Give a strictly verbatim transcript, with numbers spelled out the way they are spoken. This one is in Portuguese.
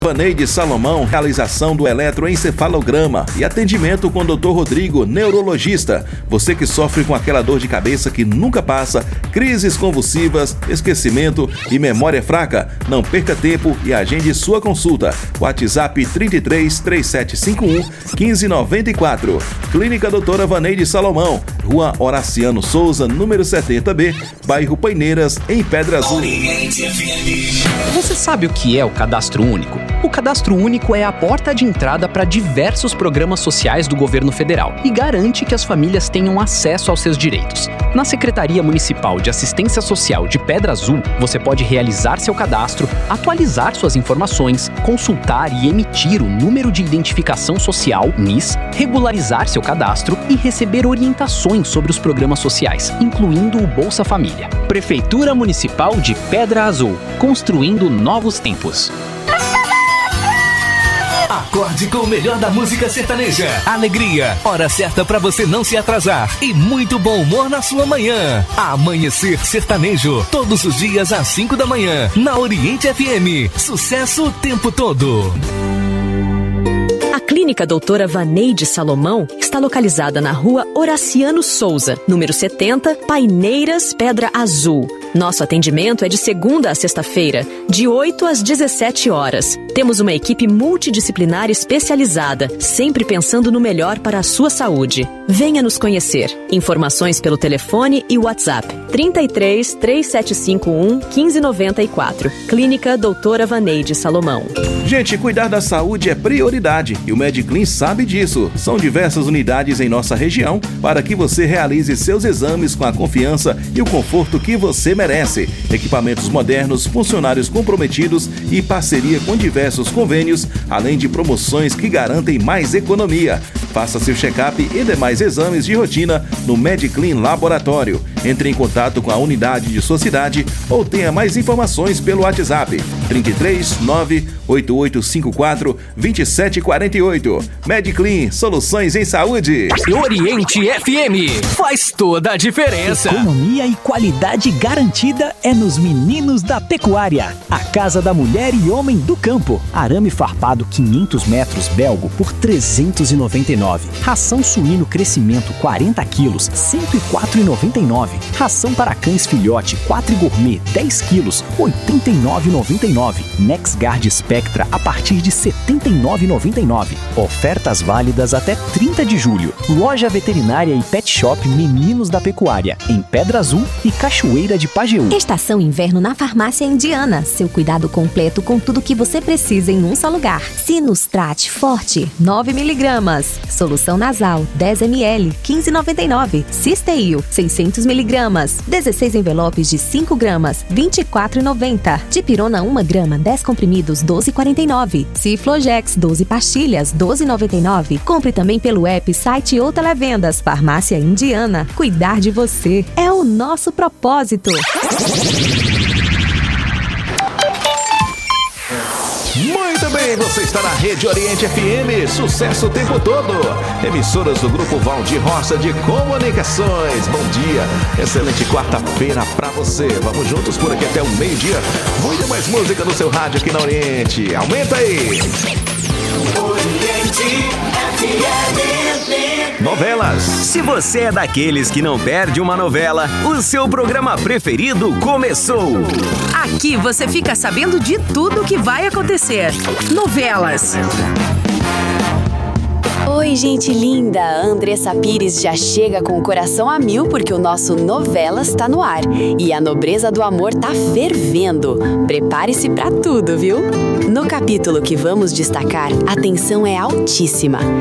Vaneide Salomão, realização do eletroencefalograma e atendimento com doutor Rodrigo, neurologista. Você que sofre com aquela dor de cabeça que nunca passa, crises convulsivas, esquecimento e memória fraca, não perca tempo e agende sua consulta. WhatsApp trinta e três, três sete cinco um, um cinco nove quatro. Clínica Doutora Vaneide Salomão, Rua Horaciano Souza, número setenta B, bairro Paineiras, em Pedra Azul. Você sabe o que é o Cadastro Único? O Cadastro Único é a porta de entrada para diversos programas sociais do governo federal e garante que as famílias tenham acesso aos seus direitos. Na Secretaria Municipal de Assistência Social de Pedra Azul, você pode realizar seu cadastro, atualizar suas informações, consultar e emitir o número de identificação social, N I S, regularizar seu cadastro e receber orientações sobre os programas sociais, incluindo o Bolsa Família. Prefeitura Municipal de Pedra Azul, construindo novos tempos. Acorde com o melhor da música sertaneja. Alegria, hora certa pra você não se atrasar. E muito bom humor na sua manhã. Amanhecer Sertanejo, todos os dias às cinco da manhã, na Oriente F M. Sucesso o tempo todo. A Clínica Doutora Vaneide Salomão está localizada na Rua Horaciano Souza, número setenta, Paineiras, Pedra Azul. Nosso atendimento é de segunda a sexta-feira, de oito às dezessete horas. Temos uma equipe multidisciplinar especializada, sempre pensando no melhor para a sua saúde. Venha nos conhecer. Informações pelo telefone e WhatsApp trinta e três, três sete cinco um, um cinco nove quatro. Clínica Doutora Vaneide Salomão. Gente, cuidar da saúde é prioridade e o Mediclin sabe disso. São diversas unidades em nossa região para que você realize seus exames com a confiança e o conforto que você merece. Equipamentos modernos, funcionários comprometidos e parceria com diversos convênios, além de promoções que garantem mais economia. Faça seu check-up e demais exames de rotina no Mediclin Laboratório. Entre em contato com a unidade de sua cidade ou tenha mais informações pelo WhatsApp trinta e três, nove oito oito cinco quatro, dois sete quatro oito. Mediclin, soluções em saúde. Oriente F M, faz toda a diferença. Economia e qualidade garantida é nos Meninos da Pecuária. A casa da mulher e homem do campo. Arame farpado quinhentos metros belgo por trezentos e noventa e nove. Ração suíno crescimento quarenta quilos, cento e quatro reais e noventa e nove. Ração para cães filhote quatro gourmet dez quilos, oitenta e nove reais e noventa e nove. Nexgard Spectra a partir de setenta e nove reais e noventa e nove. Ofertas válidas até trinta de julho. Loja veterinária e pet shop Meninos da Pecuária, em Pedra Azul e Cachoeira de Pajeú. Estação Inverno na Farmácia Indiana. Seu cuidado completo com tudo que você precisa em um só lugar. Sinustrate Forte, nove miligramas. Solução nasal, dez mililitros, quinze reais e noventa e nove. Cisteio, seiscentos miligramas. dezesseis envelopes de cinco gramas, vinte e quatro reais e noventa. Dipirona um grama, dez comprimidos, doze reais e quarenta e nove. Ciflogex, doze pastilhas, doze reais e noventa e nove. Compre também pelo app, site ou televendas. Farmácia Indiana. Cuidar de você é o nosso propósito. Muito bem, você está na Rede Oriente F M, sucesso o tempo todo. Emissoras do Grupo Valdir Roça de Comunicações. Bom dia, excelente quarta-feira pra você. Vamos juntos por aqui até o meio-dia. Muito mais música no seu rádio aqui na Oriente. Aumenta aí. Oriente F M. Novelas. Se você é daqueles que não perde uma novela, o seu programa preferido começou. Aqui você fica sabendo de tudo que vai acontecer. Novelas. Oi, gente linda! Andressa Pires já chega com o coração a mil porque o nosso Novelas tá no ar. E a nobreza do amor tá fervendo. Prepare-se pra tudo, viu? No capítulo que vamos destacar, a tensão é altíssima.